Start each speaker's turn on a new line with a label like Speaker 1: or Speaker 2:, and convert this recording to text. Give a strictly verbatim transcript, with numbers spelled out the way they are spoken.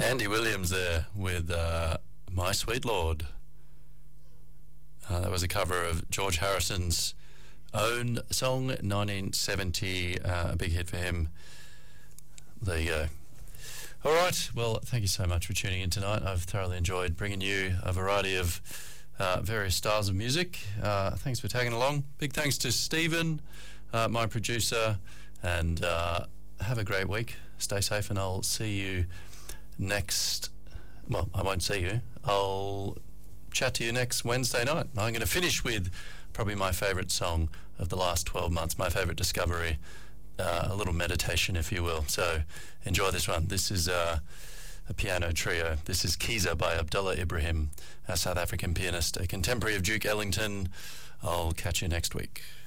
Speaker 1: Andy Williams there with uh, My Sweet Lord. Uh, that was a cover of George Harrison's own song, nineteen seventy, uh, a big hit for him. There you go. All right, well, thank you so much for tuning in tonight. I've thoroughly enjoyed bringing you a variety of uh, various styles of music. Uh, thanks for tagging along. Big thanks to Stephen, uh, my producer, and uh, have a great week. Stay safe, and I'll see you next. Well, I won't see you. I'll chat to you next Wednesday night. I'm going to finish with probably my favourite song of the last twelve months, my favourite discovery, uh, a little meditation, if you will. So enjoy this one. This is uh, a piano trio. This is Kiza by Abdullah Ibrahim, a South African pianist, a contemporary of Duke Ellington. I'll catch you next week.